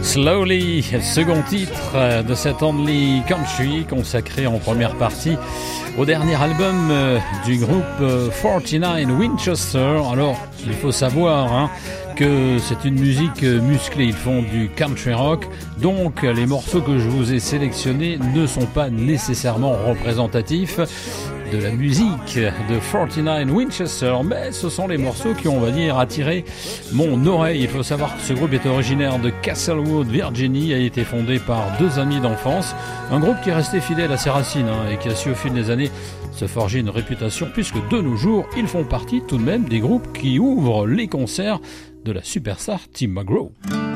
Slowly, second titre de cet Only Country consacré en première partie au dernier album du groupe 49 Winchester. Alors, il faut savoir que c'est une musique musclée, ils font du country rock, donc les morceaux que je vous ai sélectionnés ne sont pas nécessairement représentatifs de la musique de 49 Winchester, mais ce sont les morceaux qui ont, on va dire, attiré mon oreille. Il faut savoir que ce groupe est originaire de Castlewood, Virginie, a été fondé par deux amis d'enfance, un groupe qui est resté fidèle à ses racines et qui a su au fil des années se forger une réputation, puisque de nos jours, ils font partie tout de même des groupes qui ouvrent les concerts de la superstar Tim McGraw.